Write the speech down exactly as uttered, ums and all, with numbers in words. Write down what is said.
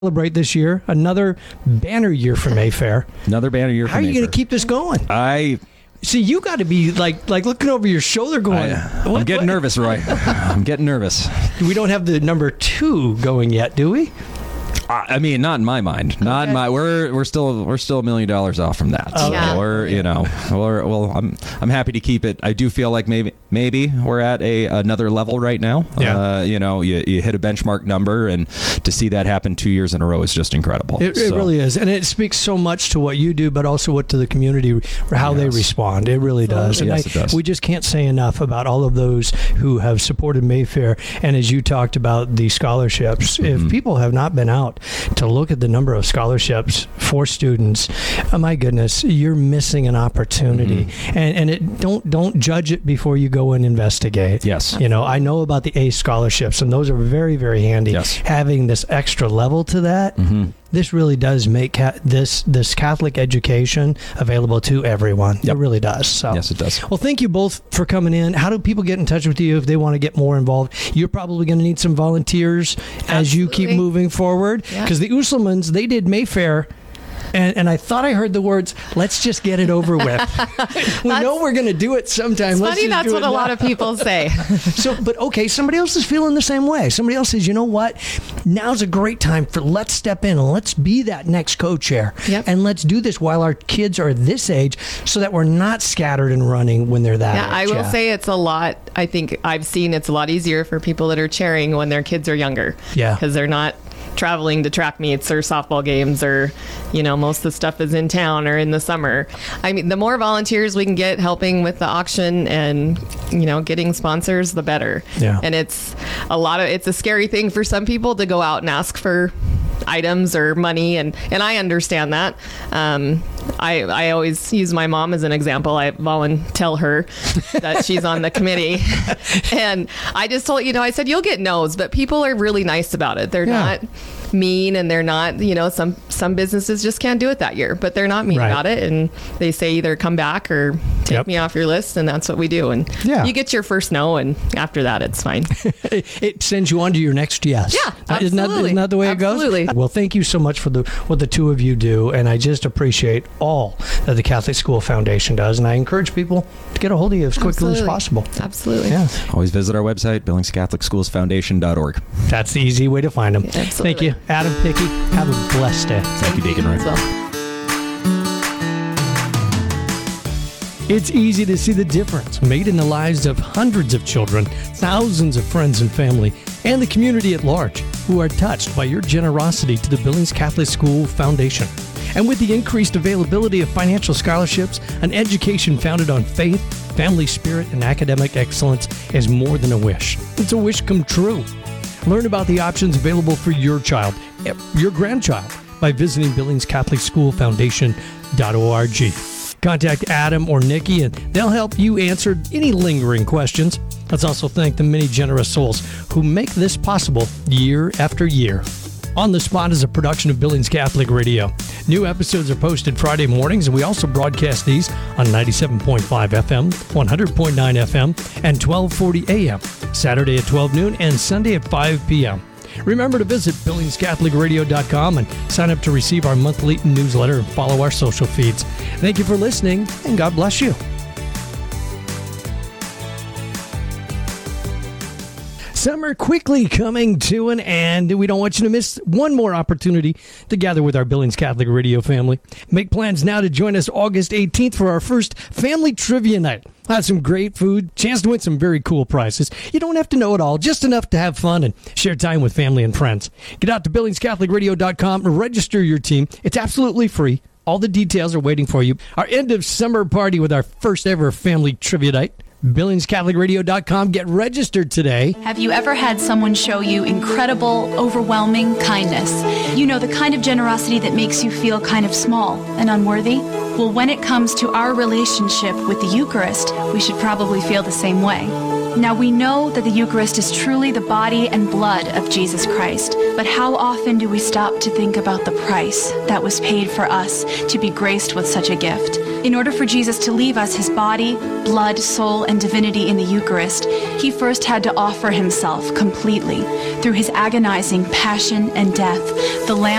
Celebrate this year, another banner year for Mayfair. Another banner year for How are you Mayfair. going to keep this going? I See, you got to be like like looking over your shoulder going, I, I'm what- getting what? nervous, Roy. I'm getting nervous. We don't have the number two going yet, do we? I I mean, not in my mind. Not in my. We're we're still we're still a million dollars off from that. So Yeah. we're you know we're well. I'm I'm happy to keep it. I do feel like maybe maybe we're at a another level right now. Yeah. Uh, you know, you, you hit a benchmark number, and to see that happen two years in a row is just incredible. It, it So, really is, and it speaks so much to what you do, but also what to the community, or how they Yes. respond. It really does, and Yes, I, it does. we just can't say enough about all of those who have supported Mayfair. And as you talked about the scholarships, Mm-hmm. if people have not been out to look at the number of scholarships for students, oh my goodness, you're missing an opportunity. Mm-hmm. And and it don't don't judge it before you go and investigate. Yes. You know, I know about the ACE scholarships, and those are very, very handy. Yes. Having this extra level to that, Mm-hmm. this really does make ca- this this Catholic education available to everyone. Yep. It really does. So. Yes, it does. Well, thank you both for coming in. How do people get in touch with you if they want to get more involved? You're probably going to need some volunteers as you keep Absolutely. moving forward. Yeah. Because the Ursulmans, they did Mayfair. And, and I thought I heard the words, let's just get it over with. we know we're going to do it sometime. It's Let's funny, just that's do what it a now. lot of people say. So, but okay, somebody else is feeling the same way. Somebody else says, you know what? Now's a great time for let's step in and let's be that next co-chair. Yep. And let's do this while our kids are this age so that we're not scattered and running when they're that Yeah, age. I will say it's a lot. I think I've seen it's a lot easier for people that are chairing when their kids are younger. Yeah. Because they're not traveling to track meets or softball games, or, you know, most of the stuff is in town or in the summer. I mean, the more volunteers we can get helping with the auction and, you know, getting sponsors, the better. Yeah. And it's a lot of, it's a scary thing for some people to go out and ask for items or money, and and I understand that. um I I always use my mom as an example. I volunteer her that she's on the committee, and I just told you know I said you'll get no's, but people are really nice about it. They're Yeah. not mean, and they're not, you know, some some businesses just can't do it that year, but they're not mean Right. about it, and they say either come back or take Yep. me off your list, and that's what we do. And Yeah. you get your first no, and after that it's fine. it, it sends you on to your next yes. Yeah, Uh, Isn't that, absolutely. isn't that the way it Absolutely. goes? Well, thank you so much for the what the two of you do, and I just appreciate all that the Catholic School Foundation does, and I encourage people to get a hold of you as quickly as Absolutely. possible. Absolutely. Yeah. Always visit our website, Billings Catholic Schools Foundation dot org. That's the easy way to find them. Absolutely. Thank you, Adam Pickey. Have a blessed day. Thank you, Deacon Ray. As well. It's easy to see the difference made in the lives of hundreds of children, thousands of friends and family, and the community at large who are touched by your generosity to the Billings Catholic School Foundation. And with the increased availability of financial scholarships, an education founded on faith, family spirit, and academic excellence is more than a wish. It's a wish come true. Learn about the options available for your child, your grandchild, by visiting Billings Catholic School Foundation dot org. Contact Adam or Nikki, and they'll help you answer any lingering questions. Let's also thank the many generous souls who make this possible year after year. On the Spot is a production of Billings Catholic Radio. New episodes are posted Friday mornings, and we also broadcast these on ninety-seven point five F M, one hundred point nine F M, and twelve forty A M, Saturday at twelve noon and Sunday at five P M Remember to visit Billings Catholic Radio dot com and sign up to receive our monthly newsletter and follow our social feeds. Thank you for listening, and God bless you. Summer quickly coming to an end. We don't want you to miss one more opportunity to gather with our Billings Catholic Radio family. Make plans now to join us August eighteenth for our first Family Trivia Night. We'll have some great food, chance to win some very cool prizes. You don't have to know it all, just enough to have fun and share time with family and friends. Get out to Billings Catholic Radio dot com and register your team. It's absolutely free. All the details are waiting for you. Our end of summer party with our first ever Family Trivia Night. Billings Catholic Radio dot com. Get registered today. Have you ever had someone show you incredible, overwhelming kindness? You know, the kind of generosity that makes you feel kind of small and unworthy? Well, when it comes to our relationship with the Eucharist, we should probably feel the same way. Now, we know that the Eucharist is truly the body and blood of Jesus Christ, but how often do we stop to think about the price that was paid for us to be graced with such a gift? In order for Jesus to leave us his body, blood, soul, and divinity in the Eucharist, he first had to offer himself completely. Through his agonizing passion and death, the Lamb